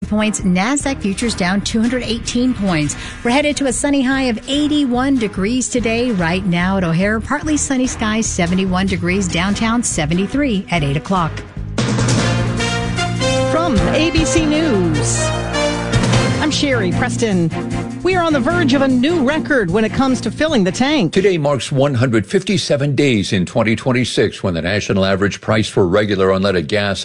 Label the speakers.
Speaker 1: points. NASDAQ futures down 218 points. We're headed to a sunny high of 81 degrees today. Right now at O'Hare, partly sunny skies, 71 degrees. Downtown, 73 at 8 o'clock.
Speaker 2: From ABC News, I'm Sherry Preston. We are on the verge of a new record when it comes to filling the tank.
Speaker 3: Today marks 157 days in 2026 when the national average price for regular unleaded gas